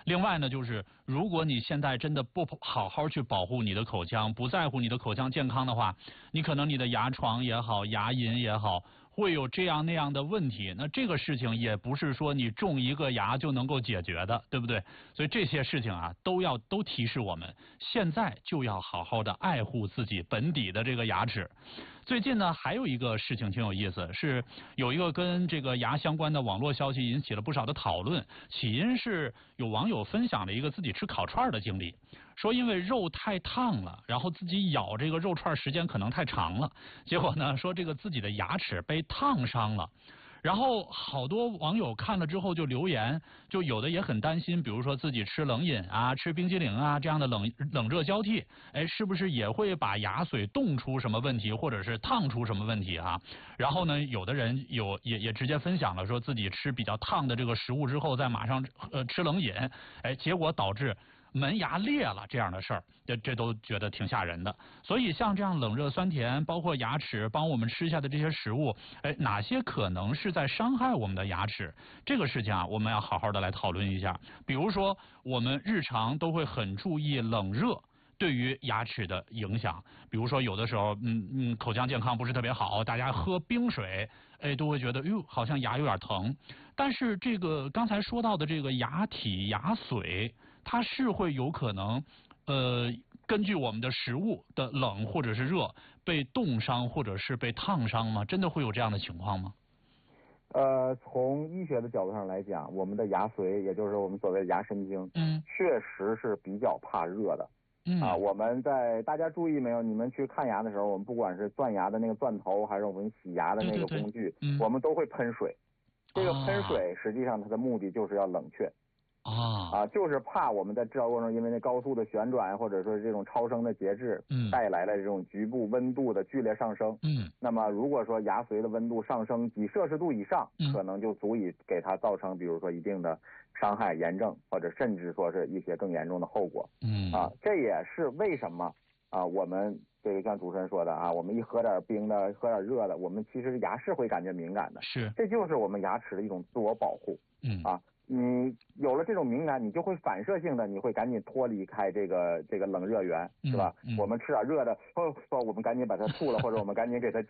另外呢，就是如果你现在真的不好好去保护你的口腔，不在乎你的口腔健康的话，你可能你的牙床也好，牙龈也好，会有这样那样的问题。那这个事情也不是说你种一个牙就能够解决的，对不对？所以这些事情啊，都提示我们，现在就要好好的爱护自己本底的这个牙齿。最近呢，还有一个事情挺有意思，是有一个跟这个牙相关的网络消息引起了不少的讨论。起因是有网友分享了一个自己吃烤串的经历，说因为肉太烫了，然后自己咬这个肉串时间可能太长了，结果呢说这个自己的牙齿被烫伤了。然后好多网友看了之后就留言，就有的也很担心，比如说自己吃冷饮啊、吃冰激凌啊这样的冷热交替，哎，是不是也会把牙髓冻出什么问题，或者是烫出什么问题啊？然后呢，有的人也直接分享了，说自己吃比较烫的这个食物之后，再马上吃冷饮，哎，结果导致门牙裂了这样的事儿，这都觉得挺吓人的。所以像这样冷热酸甜，包括牙齿帮我们吃下的这些食物，哎，哪些可能是在伤害我们的牙齿？这个事情啊，我们要好好的来讨论一下。比如说，我们日常都会很注意冷热对于牙齿的影响，比如说有的时候，口腔健康不是特别好，大家喝冰水，哎，都会觉得，哟，好像牙有点疼。但是这个刚才说到的这个牙体、牙髓，它是会有可能，根据我们的食物的冷或者是热被冻伤或者是被烫伤吗？真的会有这样的情况吗？ 从医学的角度上来讲，我们的牙髓，也就是我们所谓的牙神经，确实是比较怕热的。我们大家注意没有？你们去看牙的时候，我们不管是钻牙的那个钻头，还是我们洗牙的那个工具，我们都会喷水。这个喷水实际上它的目的就是要冷却。就是怕我们在制造过程中，因为那高速的旋转或者说这种超声的节制，带来了这种局部温度的剧烈上升。那么如果说牙髓的温度上升几摄氏度以上，可能就足以给它造成，比如说一定的伤害、炎症，或者甚至说是一些更严重的后果。这也是为什么我们这个像主持人说的我们一喝点冰的，喝点热的，我们其实牙是会感觉敏感的。 是， 这就是我们牙齿的一种自我保护。你有了这种敏感，你就会反射性的，你会赶紧脱离开这个冷热源，是吧？我们吃点热的，我们赶紧把它吐了，或者我们赶紧给它